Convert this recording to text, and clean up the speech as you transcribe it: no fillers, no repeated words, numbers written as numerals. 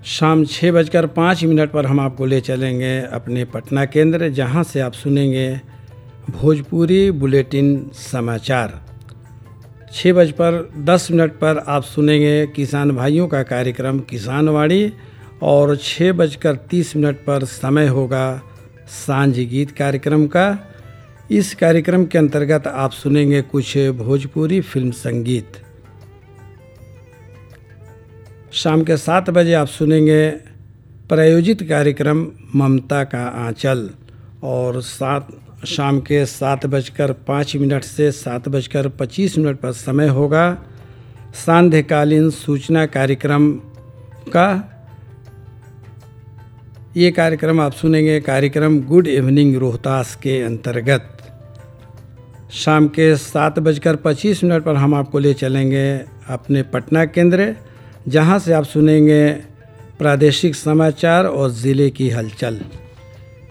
शाम 6:05 पर हम आपको ले चलेंगे अपने पटना केंद्र, जहां से आप सुनेंगे भोजपुरी बुलेटिन समाचार। 6:10 पर आप सुनेंगे किसान भाइयों का कार्यक्रम किसानवाड़ी और 6:30 पर समय होगा सांझ गीत कार्यक्रम का। इस कार्यक्रम के अंतर्गत आप सुनेंगे कुछ भोजपुरी फिल्म संगीत। शाम के 7 बजे आप सुनेंगे प्रायोजित कार्यक्रम ममता का आंचल और शाम के 7:05 से 7:25 पर समय होगा सांध्यकालीन सूचना कार्यक्रम का। ये कार्यक्रम आप सुनेंगे कार्यक्रम गुड इवनिंग रोहतास के अंतर्गत। शाम के 7:25 पर हम आपको ले चलेंगे अपने पटना केंद्र, जहां से आप सुनेंगे प्रादेशिक समाचार और ज़िले की हलचल।